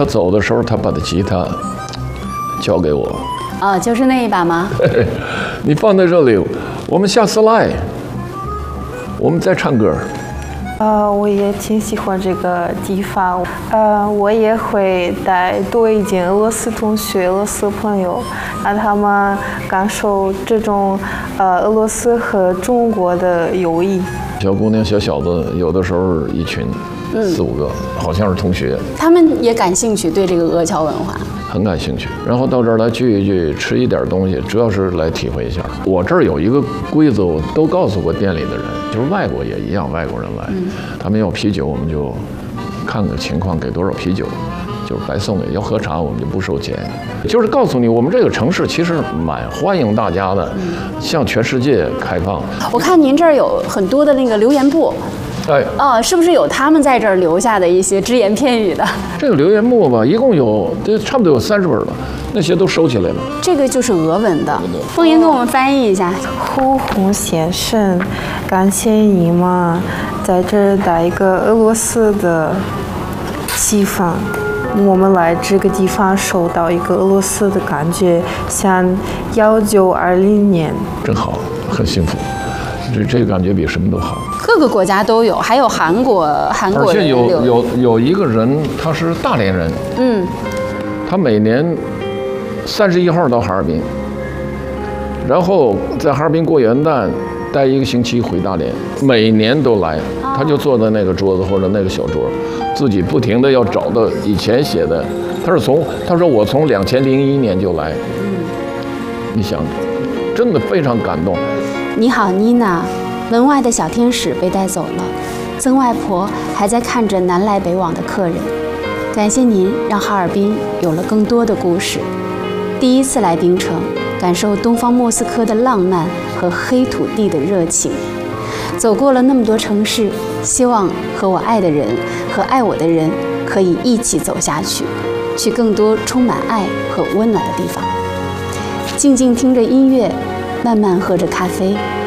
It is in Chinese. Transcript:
他走的时候，他把他吉他交给我。 啊，就是那一把吗？ 你放在这里，我们下次来，我们再唱歌。 我也挺喜欢这个地方。我也会带多一点俄罗斯同学、俄罗斯朋友，让他们感受这种俄罗斯和中国的友谊。 小姑娘、小小子，有的时候一群4、5个，好像是同学， 他们也感兴趣，对这个俄侨文化很感兴趣。然后到这儿来聚一聚，吃一点东西，主要是来体会一下。我这儿有一个规则，我都告诉过店里的人，就是外国也一样，外国人来，他们要啤酒，我们就看个情况给多少啤酒，就是白送的。要喝茶，我们就不收钱。就是告诉你，我们这个城市其实蛮欢迎大家的，向全世界开放。 我看您这儿有很多的那个留言簿。 哎， 是不是有他们在这儿留下的一些只言片语的？ 这个留言簿吧，一共有差不多有30本了，那些都收起来了。 这个就是俄文的，凤英给我们翻译一下。 胡红先生，感谢你们在这儿带一个俄罗斯的气氛。我们来这个地方收到一个俄罗斯的感觉，像1920年， 真好，很幸福。这个感觉比什么都好。 各个国家都有，还有韩国而且有一个人，他是大连人，他每年31号到哈尔滨，然后在哈尔滨过元旦，待1个星期回大连，每年都来，他就坐在那个桌子或者那个小桌，自己不停的要找到以前写的，他说我从2001年就来，你想，真的非常感动。 你好，妮娜。门外的小天使被带走了，曾外婆还在看着南来北往的客人。感谢您让哈尔滨有了更多的故事。第一次来槟城，感受东方莫斯科的浪漫和黑土地的热情。走过了那么多城市，希望和我爱的人和爱我的人可以一起走下去，去更多充满爱和温暖的地方。静静听着音乐，慢慢喝着咖啡。